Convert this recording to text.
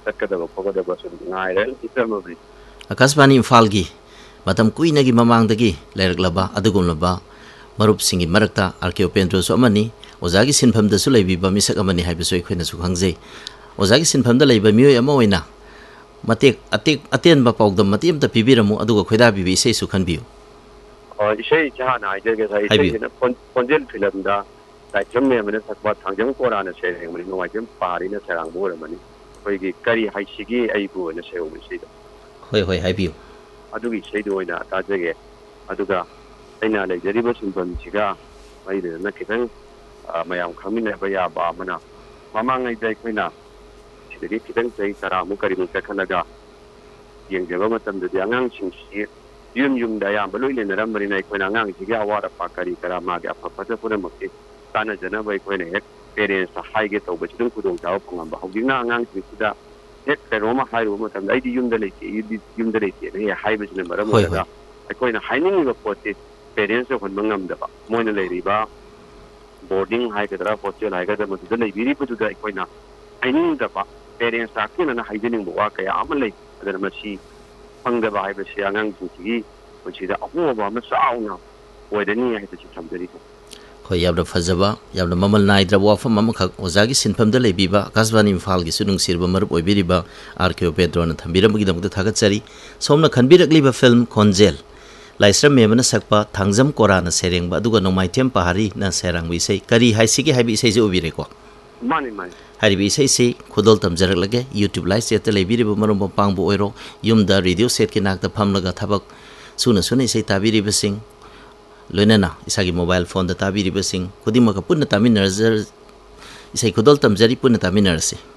ꯆꯠꯀꯗꯕ ꯈꯣꯠꯀꯗꯕ ꯁꯨꯝ ꯉꯥꯏꯔ ꯏꯆꯝꯃꯕꯅꯤ ꯑꯀꯥꯁꯕꯥꯅꯤ ꯏꯝꯐꯥꯜꯒꯤ ꯃꯇꯝ ꯀꯨꯏꯅꯒꯤ ꯃꯃꯥꯡꯗꯒꯤ ꯂꯩꯔꯛꯂꯕ ꯑꯗꯨꯒꯨꯝꯂꯕ ꯃꯔꯨꯞꯁꯤꯡꯒꯤ ꯃꯔꯛꯇ ꯑꯥꯔ.ꯀꯦ. ꯎꯄꯦꯟꯗ꯭ꯔꯣꯁꯨ ꯑꯃꯅꯤ, ꯑꯣꯖꯥꯒꯤ ꯁꯤꯟꯐꯝꯗꯁꯨ ꯂꯩꯕꯤꯕ ꯃꯤꯁꯛ ꯑꯃꯅꯤ ꯍꯥꯏꯕꯁꯨ ꯑꯩꯈꯣꯏꯅꯁꯨ ꯈꯪꯖꯩ. ꯑꯣꯖꯥꯒꯤ ꯁꯤꯟꯐꯝꯗ ꯂꯩꯕ ꯃꯤꯑꯣꯏ ꯑꯃ ꯑꯣꯏꯅ ꯑꯇꯦꯟꯕ ꯄꯥꯎꯗꯝ ꯃꯇꯦꯛ ꯑꯃꯇ ꯄꯤꯕꯤꯔꯝꯃꯨ, ꯑꯗꯨꯒ ꯈꯣꯏꯗꯥꯕꯤꯕ ꯏꯁꯩꯁꯨ ꯈꯟꯕꯤꯌꯨ. ꯏꯁꯩꯁꯦ ꯍꯥꯟꯅ ꯍꯥꯏꯖꯒꯦ. ꯏꯁꯩꯁꯤꯅ ꯈꯣꯟꯖꯦꯜ ꯐꯤꯂꯝꯗ ꯂꯥꯏꯁ꯭ꯔꯝ ꯃꯦꯝꯕꯅ ꯁꯛꯄ ꯊꯥꯡꯖꯝ ꯀꯣꯔꯥꯅ ꯁꯩꯔꯦꯡꯕꯅꯤ, ꯅꯣꯡꯃꯥꯏꯊꯦꯝ ꯄꯥꯔꯤꯅ ꯁꯩꯔꯥꯡꯕ ꯑꯣꯏꯔꯝꯃꯅꯤ. ꯑꯩꯈꯣꯏꯒꯤ ꯀꯔꯤ ꯍꯥꯏꯁꯤꯒꯦ ꯑꯩꯕꯨ ꯑꯣꯏꯅ ꯁꯩꯍꯧꯕ ꯏꯁꯩꯗꯣ. ꯍꯣꯏ ꯍꯥꯏꯕꯤꯌꯨ. ꯑꯗꯨꯒꯤ ꯏꯁꯩꯗꯣ ꯑꯣꯏꯅ ꯇꯥꯖꯒꯦ. ꯑꯗꯨꯒ ꯑꯩꯅ ꯂꯩꯖꯔꯤꯕ ꯁꯤꯟꯐꯝꯁꯤꯒ ꯃꯔꯤ ꯂꯩꯅꯅ ꯈꯤꯇꯪ ꯃꯌꯥꯝ ꯈꯪꯃꯤꯟꯅꯕ ꯌꯥꯕ ꯑꯃꯅ, ꯃꯃꯥꯡꯉꯩꯗ ꯑꯩꯈꯣꯏꯅ ꯁꯤꯗꯒꯤ ꯈꯤꯇꯪ ꯆꯍꯤ 10ꯃꯨꯛ ꯀꯔꯤꯃꯨꯛ ꯆꯠꯈꯠꯂꯒ ꯌꯦꯡꯖꯕ ꯃꯇꯝꯗꯗꯤ ꯑꯉꯥꯡꯁꯤꯡꯁꯤ ꯌꯨꯝꯗ ꯑꯌꯥꯝꯕ ꯂꯣꯏ ꯂꯩꯅꯔꯝꯕꯅꯤꯅ ꯑꯩꯈꯣꯏꯅ ꯑꯉꯥꯡꯁꯤꯒꯤ ꯑꯋꯥꯠ ꯑꯄꯥ ꯀꯔꯤ ꯀꯔꯥ ꯃꯥꯒꯤ ꯑꯐ ꯐꯠꯇ ꯄꯨꯝꯅꯃꯛꯁꯤ ꯇꯥꯟꯅꯖꯅꯕ ꯑꯩꯈꯣꯏꯅ ꯍꯦꯛ ꯄꯦꯔꯦꯟꯁꯇ ꯍꯥꯏꯒꯦ ꯇꯧꯕꯁꯤ ꯑꯗꯨꯝ ꯈꯨꯗꯣꯡꯆꯥꯕ ꯐꯪꯉꯝꯕ. ꯍꯧꯖꯤꯛꯅ ꯑꯉꯥꯡꯁꯤꯡꯁꯤꯗ ꯍꯦꯛ ꯀꯩꯅꯣꯝꯃ ꯍꯥꯏꯔꯨꯕ ꯃꯇꯝꯗ ꯑꯩꯗꯤ ꯌꯨꯝꯗ ꯂꯩꯇꯦꯅ ꯍꯦꯛ ꯍꯥꯏꯕꯁꯤꯅ ꯃꯔꯝ ꯑꯣꯏꯔꯒ ꯑꯩꯈꯣꯏꯅ ꯍꯥꯏꯅꯤꯡꯉꯤꯕ ꯄꯣꯠꯁꯤ ꯄꯦꯔꯦꯟꯁ ꯌꯧꯍꯟꯕ ꯉꯝꯗꯕ. ꯃꯣꯏꯅ ꯂꯩꯔꯤꯕ ꯕꯣꯔꯗꯤꯡ ꯍꯥꯏꯒꯗ꯭ꯔꯥ ꯍꯣꯁꯇꯦꯜ ꯍꯥꯏꯒꯗ꯭ꯔꯥ ꯃꯗꯨꯗ ꯂꯩꯕꯤꯔꯤꯕꯗꯨꯗ ꯑꯩꯈꯣꯏꯅ ꯍꯥꯏꯅꯤꯡꯗꯕ, ꯄꯦꯔꯦꯟꯁꯇ ꯍꯛꯊꯦꯡꯅꯅ ꯍꯥꯏꯖꯅꯤꯡꯕ ꯋꯥ ꯀꯌా ꯑꯃ ꯂꯩ. ꯑꯗꯨꯅ ꯃꯁꯤ ꯐꯪꯗꯕ ꯍꯥꯏꯕꯁꯤ ꯑꯉꯥꯡꯁꯤꯡꯁꯤꯒꯤ ꯄꯨꯟꯁꯤꯗ ꯑꯍꯣꯕ ꯑꯃ ꯆꯥꯎꯅ ꯑꯣꯏꯔꯅꯤ ꯍꯥꯏꯕꯁꯤ ꯊꯝꯖꯔꯤ. ꯍꯣꯏ, ꯌꯥꯝꯅ ꯐꯖꯕ, ꯌꯥꯝꯅ ꯃꯃꯜ ꯅꯥꯏꯗ꯭ꯔꯕ ꯋꯥꯐꯝ ꯑꯃꯈꯛ ꯑꯣꯖꯥꯒꯤ ꯁꯤꯟꯐꯝꯗ ꯂꯩꯕꯤꯕ ꯑꯀꯥꯁꯕꯥꯅꯤ ꯏꯝꯐꯥꯜꯒꯤꯁꯨ ꯅꯨꯡꯁꯤꯔꯕ ꯃꯔꯨꯞ ꯑꯣꯏꯕꯤꯔꯤꯕ ꯑꯥꯔ.ꯀꯦ. ꯎꯄꯦꯟꯗ꯭ꯔꯣꯅ ꯊꯝꯕꯤꯔꯝꯕꯒꯤꯗꯃꯛꯇ ꯊꯥꯒꯠꯆꯔꯤ. ꯁꯣꯝꯅ ꯈꯟꯕꯤꯔꯛꯂꯤꯕ ꯐꯤꯜꯝ ꯈꯣꯟꯖꯦꯜ, ꯂꯥꯏꯁ꯭ꯔꯝ ꯃꯦꯝꯕꯅ ꯁꯛꯄ ꯊꯥꯡꯖꯝ ꯀꯣꯔꯥꯅ ꯁꯩꯔꯦꯡꯕ ꯑꯗꯨꯒ ꯅꯣꯡꯃꯥꯏꯊꯦꯝ ꯄꯥꯔꯤꯅ ꯁꯩꯔꯥꯡꯕ ꯏꯁꯩ ꯀꯔꯤ ꯍꯥꯏꯁꯤꯒꯦ ꯍꯥꯏꯕ ꯏꯁꯩꯁꯦ ꯑꯣꯏꯕꯤꯔꯦꯀꯣ. ꯃꯥꯅꯤ. ꯍꯥꯏꯔꯤꯕ ꯏꯁꯩꯁꯤ ꯈꯨꯗꯣꯜ ꯇꯝꯖꯔꯛꯂꯒꯦ. ꯌꯨꯇ꯭ꯌꯨꯕ ꯂꯥꯏꯚ ꯆꯦꯠꯇ ꯂꯩꯕꯤꯔꯤꯕ ꯃꯔꯨꯞ ꯃꯄꯥꯡꯕꯨ ꯑꯣꯏꯔꯣ, ꯌꯨꯝꯗ ꯔꯦꯗꯤꯑꯣ ꯁꯦꯠꯀꯤ ꯅꯥꯛꯇ ꯐꯝꯂꯒ ꯊꯕꯛ ꯁꯨꯅ ꯏꯁꯩ ꯇꯥꯕꯤꯔꯤꯕꯁꯤꯡ, ꯂꯣꯏꯅꯅ ꯏꯁꯥꯒꯤ ꯃꯣꯕꯥꯏꯜ ꯐꯣꯟꯗ ꯇꯥꯕꯤꯔꯤꯕꯁꯤꯡ ꯈꯨꯗꯤꯡꯃꯛꯀ ꯄꯨꯟꯅ ꯇꯥꯃꯤꯟꯅꯔꯖ ꯏꯁꯩ ꯈꯨꯗꯣꯜ ꯇꯝꯖꯔꯤ, ꯄꯨꯟꯅ ꯇꯥꯃꯤꯟꯅꯔꯁꯤ.